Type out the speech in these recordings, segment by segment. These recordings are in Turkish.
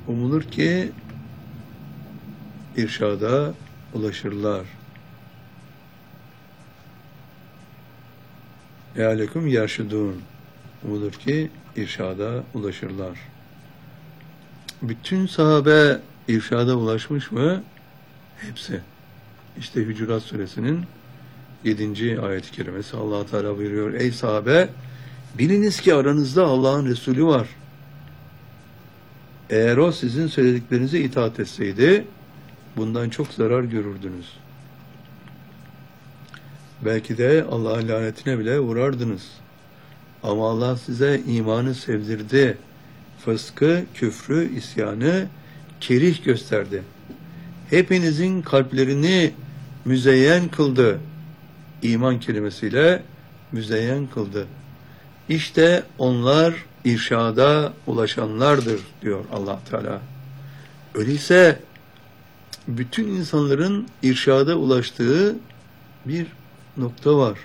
Umulur ki irşada ulaşırlar. Lealekum yerşudun. Umulur ki irşada ulaşırlar. Bütün sahabe irşada ulaşmış mı? Hepsi. İşte Hücurat Suresinin 7. ayet-i kerimesi Allah Teala buyuruyor. Ey sahabe, biliniz ki aranızda Allah'ın Resulü var. Eğer o sizin söylediklerinize itaat etseydi, bundan çok zarar görürdünüz. Belki de Allah'ın lanetine bile uğrardınız. Ama Allah size imanı sevdirdi. Fıskı, küfrü, isyanı kerih gösterdi. Hepinizin kalplerini müzeyyen kıldı. İman kelimesiyle müzeyyen kıldı. İşte onlar irşada ulaşanlardır diyor Allah Teala. Öyleyse bütün insanların irşada ulaştığı bir nokta var.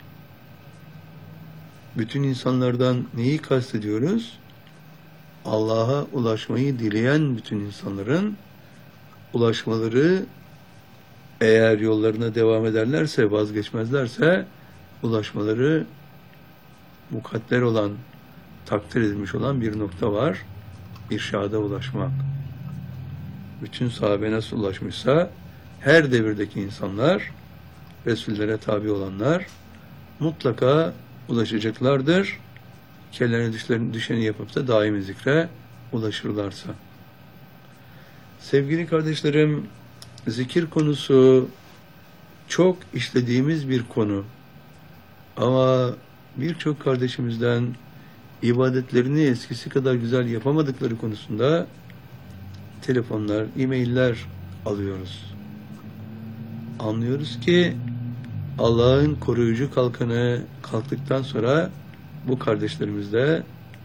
Bütün insanlardan neyi kastediyoruz? Allah'a ulaşmayı dileyen bütün insanların ulaşmaları, eğer yollarına devam ederlerse, vazgeçmezlerse, ulaşmaları mukadder olan, takdir edilmiş olan bir nokta var. İrşada ulaşmak. Bütün sahabe nasıl ulaşmışsa, her devirdeki insanlar, Resullere tabi olanlar mutlaka ulaşacaklardır. Kellerine düşeni yapıp da daimi zikre ulaşırlarsa. Sevgili kardeşlerim, zikir konusu çok işlediğimiz bir konu. Ama birçok kardeşimizden ibadetlerini eskisi kadar güzel yapamadıkları konusunda telefonlar, e-mailler alıyoruz. Anlıyoruz ki Allah'ın koruyucu kalkanı kalktıktan sonra bu kardeşlerimizde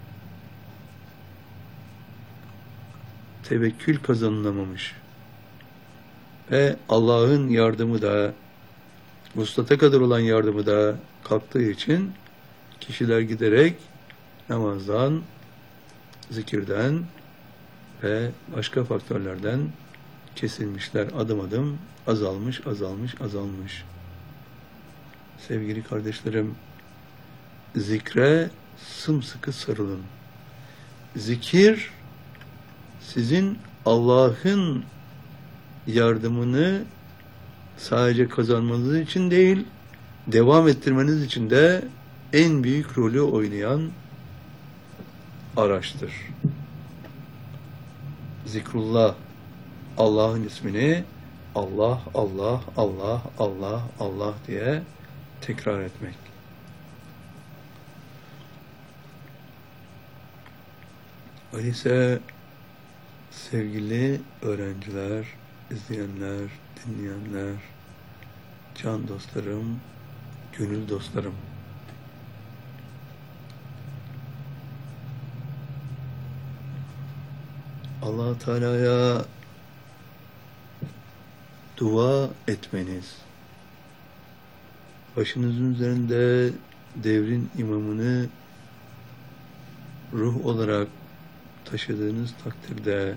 tevekkül kazanılamamış. Ve Allah'ın yardımı da, vuslata kadar olan yardımı da kalktığı için kişiler giderek namazdan, zikirden ve başka faktörlerden kesilmişler. Adım adım azalmış. Sevgili kardeşlerim, zikre sımsıkı sarılın. Zikir, sizin Allah'ın yardımını sadece kazanmanız için değil, devam ettirmeniz için de en büyük rolü oynayan araçtır. Zikrullah, Allah'ın ismini Allah, Allah, Allah, Allah, Allah diye tekrar etmek. Öyleyse sevgili öğrenciler, izleyenler, dinleyenler, can dostlarım, gönül dostlarım, Allah Teala'ya dua etmeniz, başınızın üzerinde devrin imamını ruh olarak taşıdığınız takdirde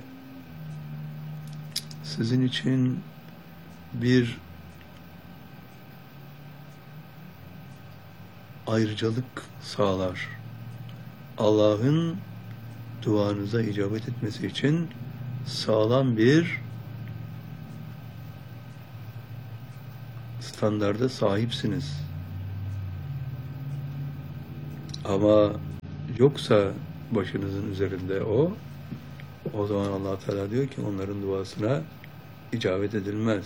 sizin için bir ayrıcalık sağlar. Allah'ın duanıza icabet etmesi için sağlam bir standarda sahipsiniz. Ama yoksa başınızın üzerinde o zaman Allah Teala diyor ki onların duasına icabet edilmez.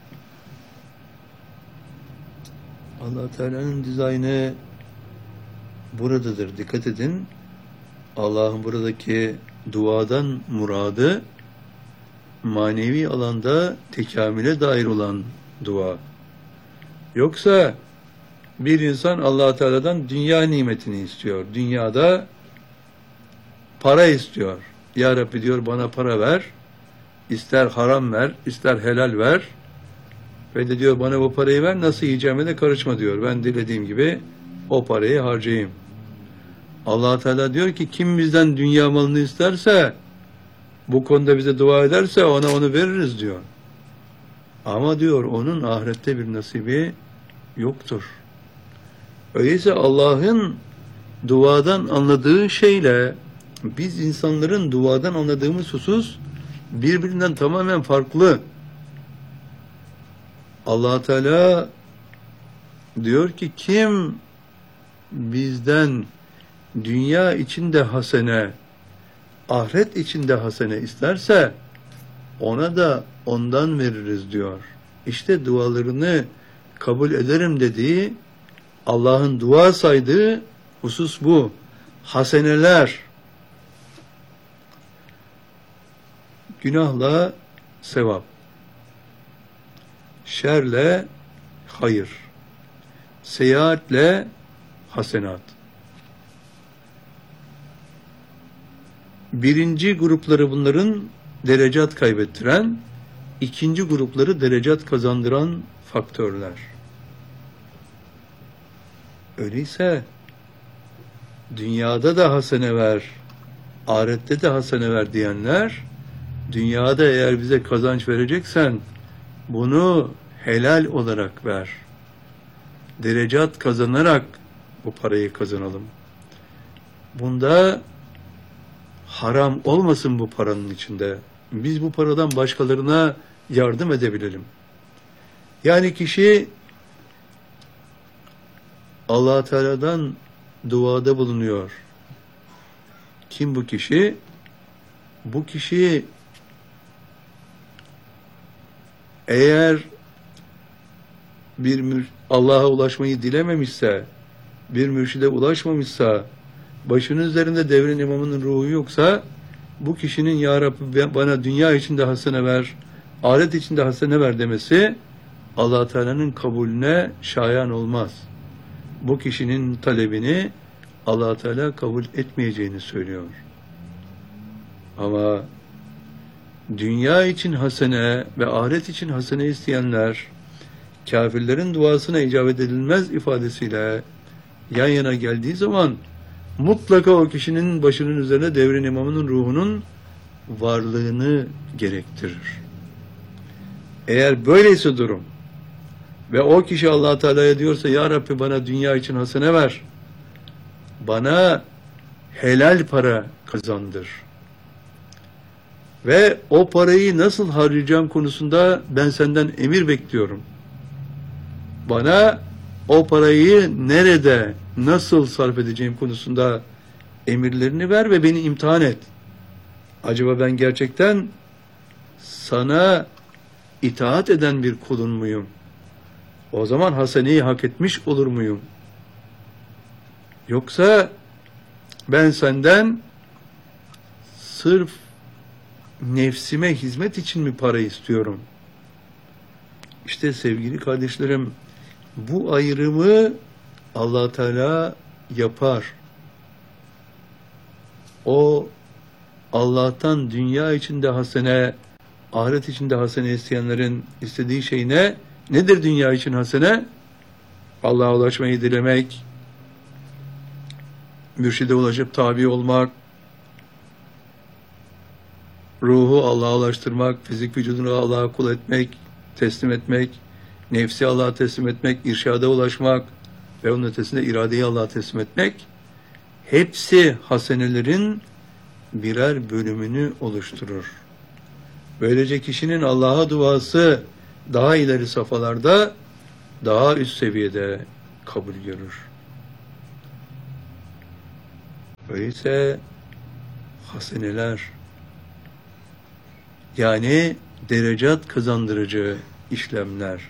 Allah Teala'nın dizaynı buradadır. Dikkat edin. Allah'ın buradaki duadan muradı manevi alanda tekamüle dair olan dua. Yoksa bir insan Allah Teala'dan dünya nimetini istiyor. Dünyada para istiyor. Ya Rabbi diyor bana para ver. İster haram ver, ister helal ver. Ve de diyor bana bu parayı ver, nasıl yiyeceğime de karışma diyor. Ben dilediğim gibi o parayı harcayayım. Allah Teala diyor ki kim bizden dünya malını isterse bu konuda bize dua ederse ona onu veririz diyor. Ama diyor onun ahirette bir nasibi yoktur. Öyleyse Allah'ın duadan anladığı şeyle biz insanların duadan anladığımız husus birbirinden tamamen farklı. Allah Teala diyor ki kim bizden dünya içinde hasene, ahiret içinde hasene isterse ona da ondan veririz diyor. İşte dualarını kabul ederim dediği, Allah'ın dua saydığı husus bu. Haseneler. Günahla sevap. Şerle hayır. Seyahatle hasenat. Birinci grupları bunların derecat kaybettiren, ikinci grupları derecat kazandıran faktörler. Öyleyse dünyada da hasene ver, ahirette de hasene ver diyenler, dünyada eğer bize kazanç vereceksen bunu helal olarak ver. Derecat kazanarak bu parayı kazanalım. Bunda haram olmasın bu paranın içinde. Biz bu paradan başkalarına yardım edebilelim. Yani kişi Allah Teala'dan duada bulunuyor. Kim bu kişi? Bu kişi eğer Allah'a ulaşmayı dilememişse, bir mürşide ulaşmamışsa, başının üzerinde devrin imamının ruhu yoksa, bu kişinin Ya Rabbi bana dünya içinde hasene ver, ahiret içinde hasene ver demesi Allah Teala'nın kabulüne şayan olmaz. Bu kişinin talebini Allah Teala kabul etmeyeceğini söylüyor. Ama dünya için hasene ve ahiret için hasene isteyenler, kafirlerin duasına icabet edilmez ifadesiyle yan yana geldiği zaman mutlaka o kişinin başının üzerine devrin imamının ruhunun varlığını gerektirir. Eğer böyleyse durum ve o kişi Allah Teala'ya diyorsa Ya Rabbi bana dünya için hasene ver, bana helal para kazandır ve o parayı nasıl harcayacağım konusunda ben senden emir bekliyorum. Bana o parayı nerede, nasıl sarf edeceğim konusunda emirlerini ver ve beni imtihan et. Acaba ben gerçekten sana itaat eden bir kulun muyum? O zaman haseneyi hak etmiş olur muyum? Yoksa ben senden sırf nefsime hizmet için mi para istiyorum? İşte sevgili kardeşlerim, bu ayrımı Allah Teala yapar. O Allah'tan dünya içinde hasene, ahiret içinde hasene isteyenlerin istediği şey ne? Nedir dünya için hasene? Allah'a ulaşmayı dilemek, mürşide ulaşıp tabi olmak, ruhu Allah'a ulaştırmak, fizik vücudunu Allah'a kul etmek, teslim etmek, nefsi Allah'a teslim etmek, irşada ulaşmak ve onun ötesinde iradeyi Allah'a teslim etmek, hepsi hasenelerin birer bölümünü oluşturur. Böylece kişinin Allah'a duası daha ileri safhalarda, daha üst seviyede kabul görür. Öyleyse haseneler, yani derecat kazandırıcı işlemler.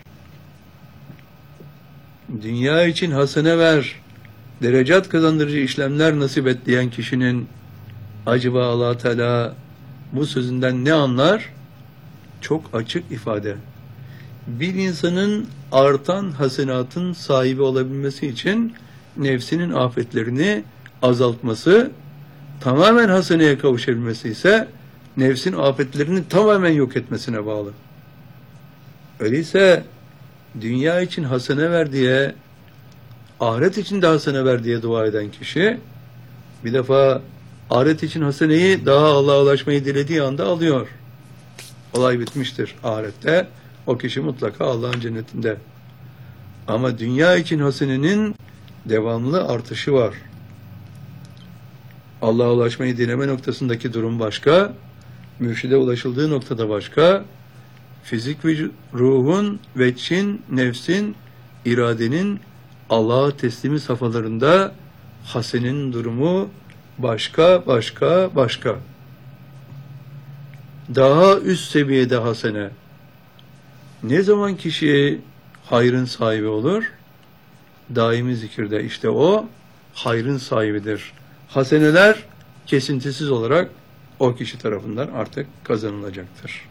Dünya için hasene ver, derecat kazandırıcı işlemler nasip et diyen kişinin acaba Allah Teala bu sözünden ne anlar? Çok açık ifade. Bir insanın artan hasenatın sahibi olabilmesi için nefsinin afetlerini azaltması, tamamen haseneye kavuşabilmesi ise nefsin afetlerini tamamen yok etmesine bağlı. Öyleyse dünya için hasene ver diye, ahiret için de hasene ver diye dua eden kişi bir defa Ahiret için haseneyi daha Allah'a ulaşmayı dilediği anda alıyor. Olay bitmiştir ahirette. O kişi mutlaka Allah'ın cennetinde. Ama dünya için hasenenin devamlı artışı var. Allah'a ulaşmayı dileme noktasındaki durum başka, mürşide ulaşıldığı noktada başka, fizik ve ruhun, veçin, nefsin, iradenin Allah'a teslimi safhalarında hasenenin durumu başka. Daha üst seviyede hasene. Ne zaman kişi hayrın sahibi olur? Daimi zikirde işte o hayrın sahibidir. Haseneler kesintisiz olarak o kişi tarafından artık kazanılacaktır.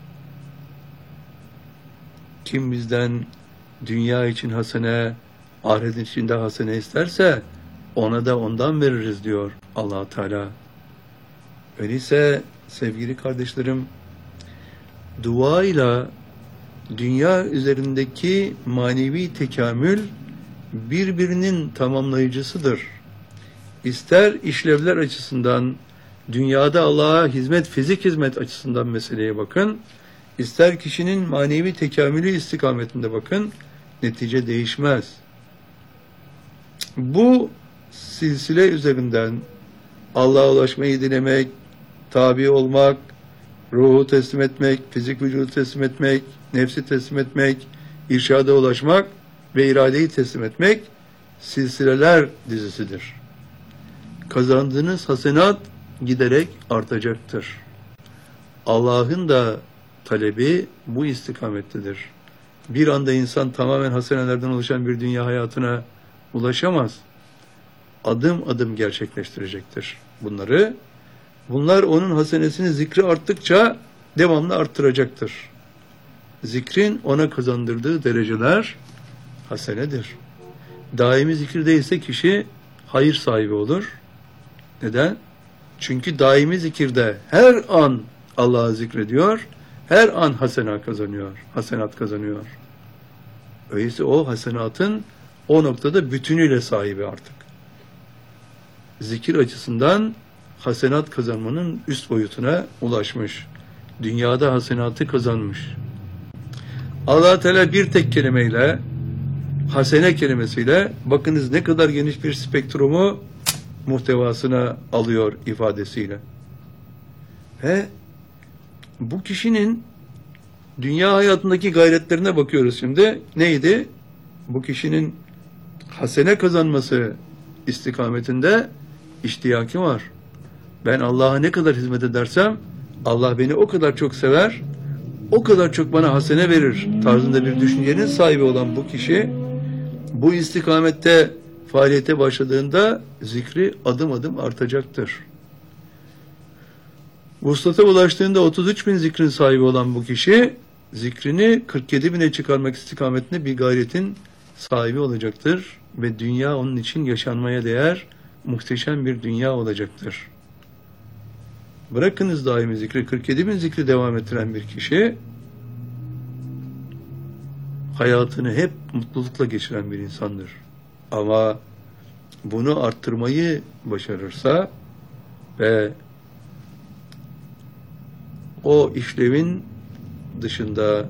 Kim bizden dünya için hasene, ahiret için de hasene isterse ona da ondan veririz diyor Allah Teala. Öyleyse sevgili kardeşlerim, duayla dünya üzerindeki manevi tekamül birbirinin tamamlayıcısıdır. İster işlevler açısından, dünyada Allah'a hizmet, fizik hizmet açısından meseleye bakın, ister kişinin manevi tekamülü istikametinde bakın, netice değişmez. Bu silsile üzerinden Allah'a ulaşmayı dilemek, tabi olmak, ruhu teslim etmek, fizik vücudu teslim etmek, nefsi teslim etmek, irşada ulaşmak ve iradeyi teslim etmek silsileler dizisidir. Kazandığınız hasenat giderek artacaktır. Allah'ın da talebi bu istikamettedir. Bir anda insan tamamen hasenelerden oluşan bir dünya hayatına ulaşamaz. Adım adım gerçekleştirecektir bunları. Bunlar onun hasenesini, zikri arttıkça devamlı arttıracaktır. Zikrin ona kazandırdığı dereceler hasenedir. Daimi zikirde ise kişi hayır sahibi olur. Neden? Çünkü daimi zikirde her an Allah'ı zikrediyor, her an hasenat kazanıyor. Öyleyse o hasenatın o noktada bütünüyle sahibi artık. Zikir açısından hasenat kazanmanın üst boyutuna ulaşmış. Dünyada hasenatı kazanmış. Allah Teala bir tek kelimeyle, hasene kelimesiyle, bakınız ne kadar geniş bir spektrumu muhtevasına alıyor ifadesiyle. Ve bu kişinin dünya hayatındaki gayretlerine bakıyoruz şimdi. Neydi? Bu kişinin hasene kazanması istikametinde iştiyaki var. Ben Allah'a ne kadar hizmet edersem Allah beni o kadar çok sever, o kadar çok bana hasene verir tarzında bir düşüncenin sahibi olan bu kişi bu istikamette faaliyete başladığında zikri adım adım artacaktır. Vuslata ulaştığında 33 bin zikrin sahibi olan bu kişi zikrini 47 bine çıkarmak istikametinde bir gayretin sahibi olacaktır ve dünya onun için yaşanmaya değer muhteşem bir dünya olacaktır. Bırakınız daimi zikri, 47 bin zikri devam ettiren bir kişi hayatını hep mutlulukla geçiren bir insandır. Ama bunu arttırmayı başarırsa ve o işlevin dışında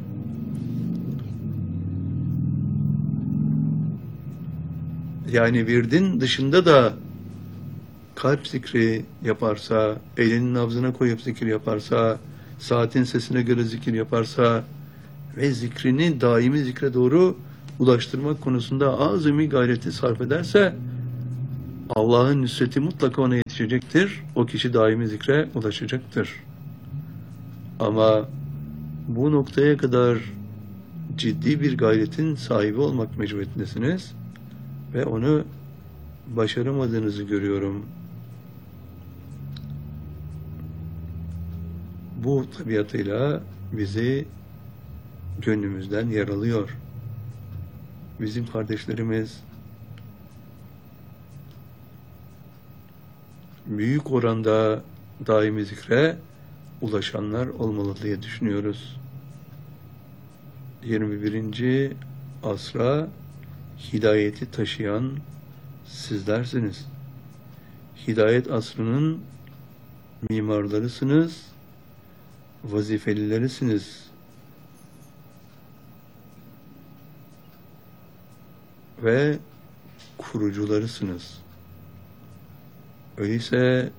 yani virdin dışında da kalp zikri yaparsa, elinin nabzına koyup zikir yaparsa, saatin sesine göre zikir yaparsa ve zikrini daimi zikre doğru ulaştırmak konusunda azami gayreti sarf ederse Allah'ın nüsreti mutlaka ona yetişecektir. O kişi daimi zikre ulaşacaktır. Ama bu noktaya kadar ciddi bir gayretin sahibi olmak mecburiyetindesiniz ve onu başaramadığınızı görüyorum. Bu tabiatıyla bizi gönlümüzden yaralıyor. Bizim kardeşlerimiz büyük oranda daimi zikre ulaşanlar olmalı diye düşünüyoruz. 21. asra hidayeti taşıyan sizlersiniz. Hidayet asrının mimarlarısınız, vazifelilerisiniz. Ve kurucularısınız. Öyleyse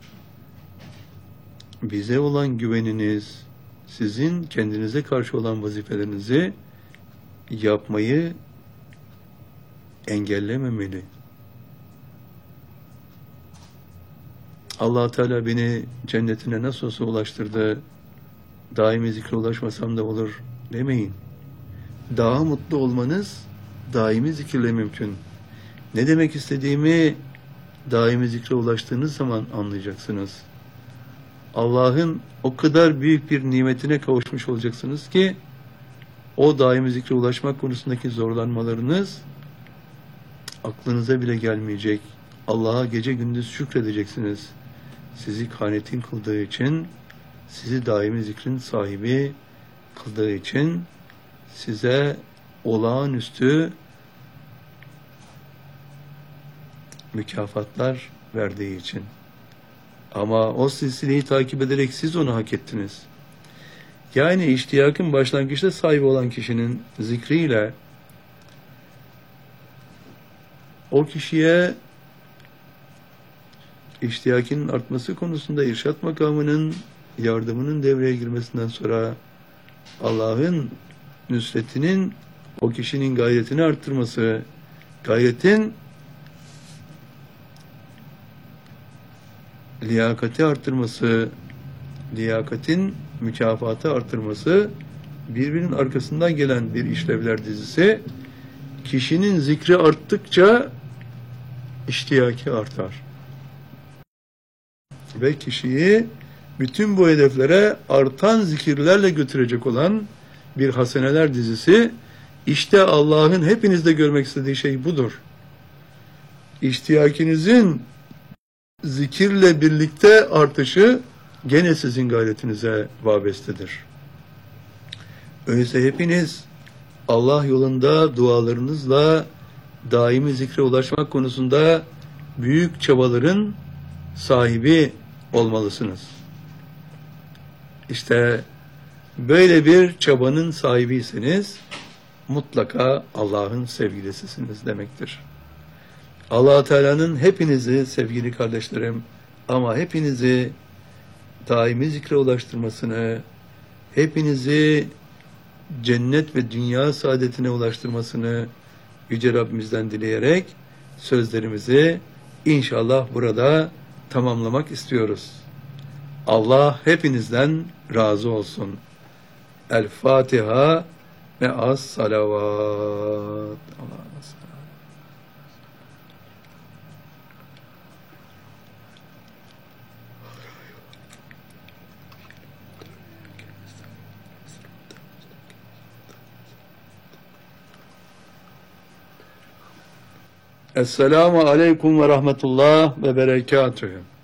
bize olan güveniniz, sizin kendinize karşı olan vazifelerinizi yapmayı engellememeli. Allah Teala beni cennetine nasıl olsa ulaştırdı, daimi zikre ulaşmasam da olur demeyin. Daha mutlu olmanız daimi zikirle mümkün. Ne demek istediğimi daimi zikre ulaştığınız zaman anlayacaksınız. Allah'ın o kadar büyük bir nimetine kavuşmuş olacaksınız ki o daimi zikre ulaşmak konusundaki zorlanmalarınız aklınıza bile gelmeyecek. Allah'a gece gündüz şükredeceksiniz. Sizi kanetin kıldığı için, sizi daimi zikrin sahibi kıldığı için, size olağanüstü mükafatlar verdiği için. Ama o silsileyi takip ederek siz onu hak ettiniz. Yani iştiyakın başlangıçta sahibi olan kişinin zikriyle o kişiye iştiyakinin artması konusunda irşat makamının yardımının devreye girmesinden sonra Allah'ın nüsretinin o kişinin gayretini arttırması, gayretin liyakati arttırması, liyakatin mükafatı arttırması birbirinin arkasından gelen bir işlevler dizisi. Kişinin zikri arttıkça iştiyaki artar. Ve kişiyi bütün bu hedeflere artan zikirlerle götürecek olan bir haseneler dizisi. İşte Allah'ın hepinizde görmek istediği şey budur. İştiyakinizin zikirle birlikte artışı gene sizin gayretinize vabestedir. Öyleyse hepiniz Allah yolunda dualarınızla daimi zikre ulaşmak konusunda büyük çabaların sahibi olmalısınız. İşte böyle bir çabanın sahibiyseniz mutlaka Allah'ın sevgilisisiniz demektir. Allah Teala'nın hepinizi sevgili kardeşlerim ama hepinizi daimi zikre ulaştırmasını, hepinizi cennet ve dünya saadetine ulaştırmasını Yüce Rabbimizden dileyerek sözlerimizi inşallah burada tamamlamak istiyoruz. Allah hepinizden razı olsun. El Fatiha ve as salavat. Esselamu aleyküm ve rahmetullah ve berekatühü.